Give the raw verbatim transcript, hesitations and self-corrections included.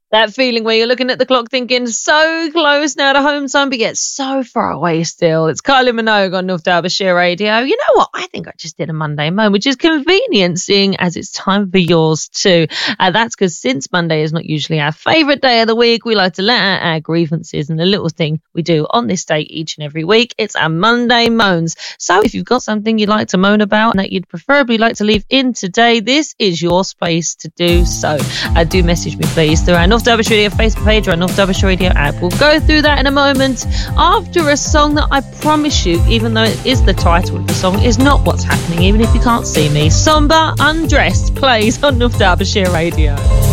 That feeling where you're looking at the clock thinking, so close now to home time, but yet so far away still. It's Kylie Minogue on North Derbyshire Radio. You know what? I think I just did a Monday moan, which is convenient, seeing as it's time for yours too. Uh, that's because since Monday is not usually our favourite day of the week, we like to let out our grievances, and the little thing we do on this day each and every week, it's our Monday moans. So if you've got something you'd like to moan about and that you'd preferably like to leave in today, this is your space to do so. Uh, do message me, please, through our North Derbyshire Radio Facebook page or our North Derbyshire Radio app. We'll go through that in a moment after a song that I promise you, even though it is the title of the song, is not what's happening, even if you can't see me. Somber Undressed plays on North Derbyshire Radio.